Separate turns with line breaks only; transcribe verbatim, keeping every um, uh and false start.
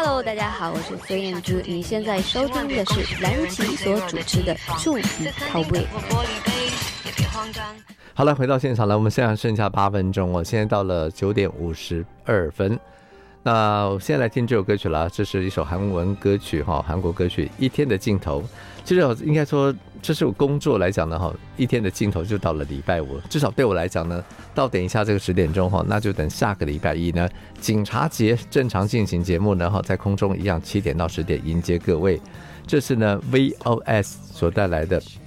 Hello， 大家好，我是孙燕姿，你现在收听的是蓝奇所主持的触笔靠背。
好了，回到现场了，我们现在剩下八分钟哦，现在到了九点五十二分。那我现在来听这首歌曲了，这是一首韩文歌曲哈，韩国歌曲《一天的尽头》。其实应该说，这是我工作来讲呢哈，一天的尽头就到了礼拜五，至少对我来讲呢，到等一下这个十点钟哈，那就等下个礼拜一呢，警察节正常进行节目呢哈，在空中一样七点到十点迎接各位。这是呢 V O S 所带来的